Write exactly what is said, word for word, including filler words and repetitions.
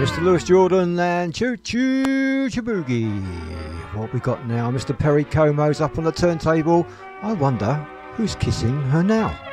Mister Lewis Jordan and Choo Choo Boogie. What we got now? Mister Perry Como's up on the turntable. I wonder who's kissing her now.